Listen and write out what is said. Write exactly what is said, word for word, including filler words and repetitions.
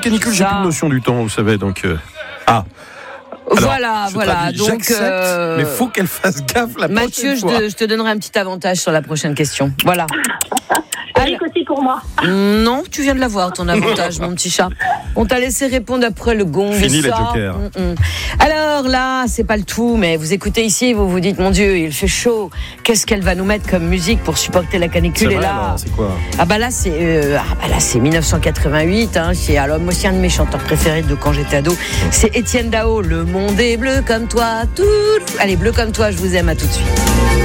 canicule, j'ai Ça. plus de notion du temps, vous savez, donc... Euh... Ah Alors, voilà, je voilà. traduis, Donc, j'accepte, euh, mais faut qu'elle fasse gaffe la Mathieu, prochaine je fois. te, je te donnerai un petit avantage sur la prochaine question. Voilà. Eric aussi pour moi. Non, tu viens de l'avoir, ton avantage, mon petit chat. On t'a laissé répondre après le gong. Fini les ça. jokers. Mm-mm. Alors là, c'est pas le tout, mais vous écoutez ici, vous vous dites, mon Dieu, il fait chaud. Qu'est-ce qu'elle va nous mettre comme musique pour supporter la canicule? C'est Et vrai, là, alors, c'est quoi? ah bah là, c'est euh, ah bah là, c'est dix-neuf cent quatre-vingt-huit. Hein, c'est alors moi aussi un de mes chanteurs préférés de quand j'étais ado. C'est Étienne Dao. Le monde est bleu comme toi. Tout. Allez, bleu comme toi. Je vous aime. À tout de suite.